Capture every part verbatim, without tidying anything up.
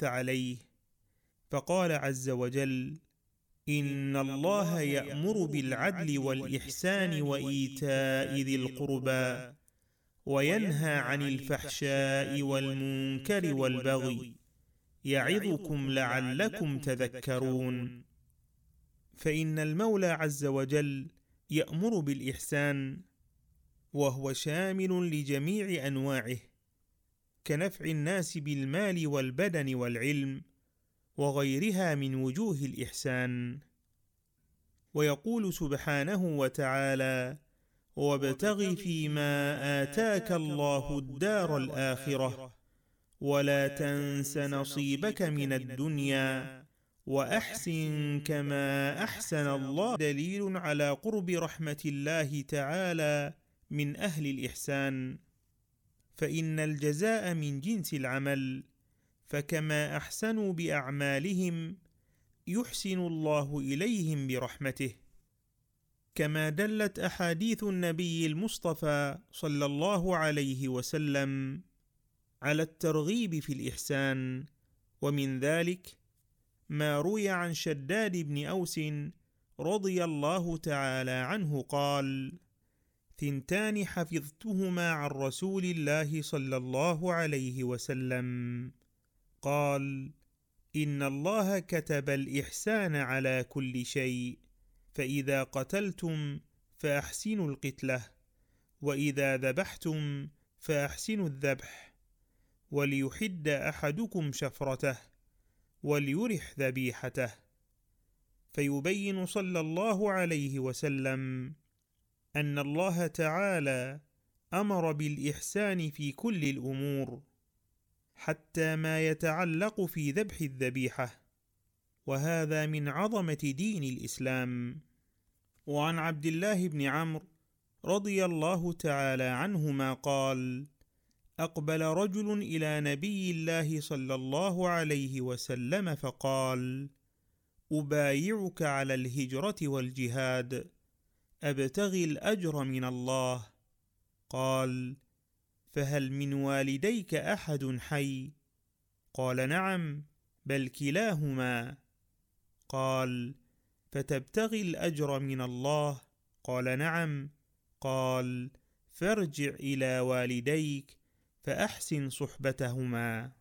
حث عليه، فقال عز وجل: إن الله يأمر بالعدل والإحسان وإيتاء ذي القربى وينهى عن الفحشاء والمنكر والبغي يعظكم لعلكم تذكرون. فإن المولى عز وجل يأمر بالإحسان، وهو شامل لجميع أنواعه، كنفع الناس بالمال والبدن والعلم وغيرها من وجوه الإحسان. ويقول سبحانه وتعالى: وابتغ فيما آتاك الله الدار الآخرة ولا تنس نصيبك من الدنيا وأحسن كما أحسن الله. دليل على قرب رحمة الله تعالى من أهل الإحسان، فإن الجزاء من جنس العمل، فكما أحسنوا بأعمالهم يحسن الله إليهم برحمته. كما دلت أحاديث النبي المصطفى صلى الله عليه وسلم على الترغيب في الإحسان، ومن ذلك ما روي عن شداد بن أوس رضي الله تعالى عنه قال: ثنتان حفظتهما عن رسول الله صلى الله عليه وسلم، قال: إن الله كتب الإحسان على كل شيء، فإذا قتلتم فأحسنوا القتلة، وإذا ذبحتم فأحسنوا الذبح، وليحد أحدكم شفرته وليرح ذبيحته. فيبين صلى الله عليه وسلم أن الله تعالى أمر بالإحسان في كل الأمور، حتى ما يتعلق في ذبح الذبيحة، وهذا من عظمة دين الإسلام. وعن عبد الله بن عمرو رضي الله تعالى عنهما قال: أقبل رجل إلى نبي الله صلى الله عليه وسلم فقال: أبايعك على الهجرة والجهاد، أبتغي الأجر من الله. قال: فهل من والديك أحد حي؟ قال: نعم، بل كلاهما. قال: فتبتغي الأجر من الله؟ قال: نعم. قال: فارجع إلى والديك فأحسن صحبتهما.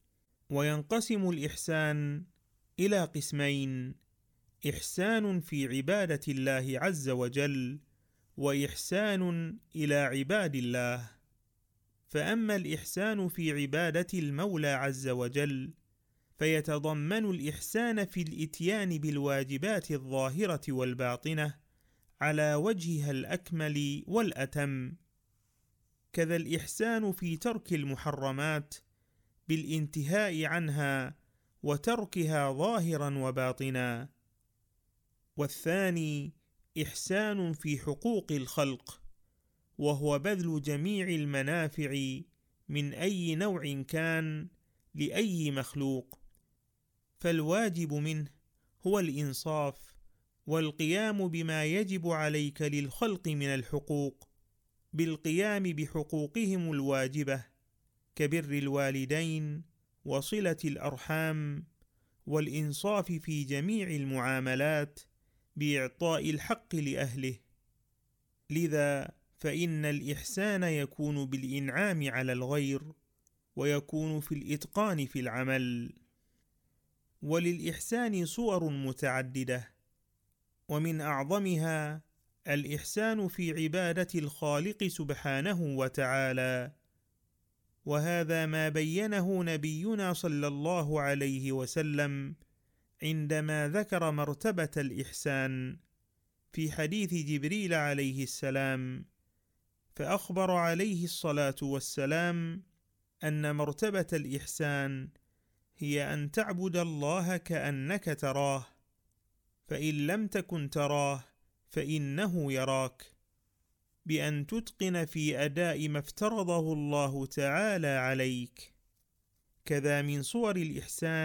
وينقسم الإحسان إلى قسمين: إحسان في عبادة الله عز وجل، وإحسان إلى عباد الله. فأما الإحسان في عبادة المولى عز وجل فيتضمن الإحسان في الإتيان بالواجبات الظاهرة والباطنة على وجهها الأكمل والأتم، كذا الإحسان في ترك المحرمات بالانتهاء عنها وتركها ظاهرا وباطنا. والثاني إحسان في حقوق الخلق، وهو بذل جميع المنافع من أي نوع كان لأي مخلوق. فالواجب منه هو الإنصاف والقيام بما يجب عليك للخلق من الحقوق، بالقيام بحقوقهم الواجبة كبر الوالدين وصلة الأرحام، والإنصاف في جميع المعاملات بإعطاء الحق لأهله. لذا فإن الإحسان يكون بالإنعام على الغير، ويكون في الإتقان في العمل. وللإحسان صور متعددة، ومن أعظمها الإحسان في عبادة الخالق سبحانه وتعالى، وهذا ما بينه نبينا صلى الله عليه وسلم عندما ذكر مرتبة الإحسان في حديث جبريل عليه السلام، فأخبر عليه الصلاة والسلام أن مرتبة الإحسان هي أن تعبد الله كأنك تراه، فإن لم تكن تراه فإنه يراك، بأن تتقن في أداء ما افترضه الله تعالى عليك. كذا من صور الإحسان